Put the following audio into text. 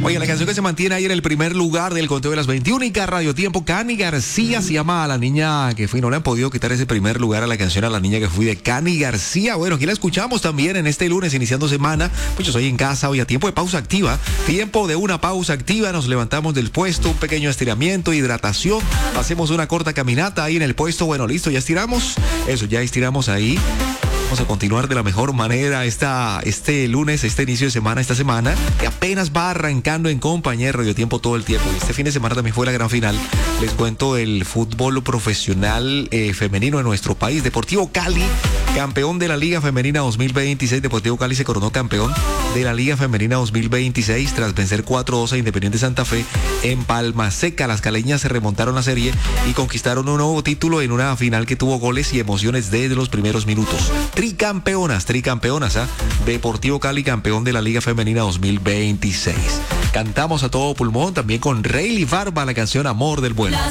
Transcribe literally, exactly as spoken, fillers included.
Oye, la canción que se mantiene ahí en el primer lugar del conteo de las veintiuna y Radio Tiempo, Cani García, se llama La Niña que Fui. No le han podido quitar ese primer lugar a la canción A la Niña que Fui de Cani García. Bueno, aquí la escuchamos también en este lunes, iniciando semana. Pues yo soy en casa hoy a tiempo de pausa activa. Tiempo de una pausa activa. Nos levantamos del puesto, un pequeño estiramiento, hidratación. Hacemos una corta caminata ahí en el puesto. Bueno, listo, ya estiramos. Eso, ya estiramos ahí. Vamos a continuar de la mejor manera esta, este lunes, este inicio de semana, esta semana, que apenas va arrancando en compañía de Radio Tiempo todo el tiempo. Y este fin de semana también fue la gran final. Les cuento el fútbol profesional eh, femenino de nuestro país. Deportivo Cali, campeón de la Liga Femenina dos mil veintiséis. Deportivo Cali se coronó campeón de la Liga Femenina dos mil veintiséis tras vencer cuatro dos a Independiente Santa Fe en Palma Seca. Las caleñas se remontaron la serie y conquistaron un nuevo título en una final que tuvo goles y emociones desde los primeros minutos. Tricampeonas, tricampeonas, ¿eh? Deportivo Cali, campeón de la Liga Femenina dos mil veintiséis. Cantamos a todo pulmón también con Rayleigh Barba la canción Amor del Bueno.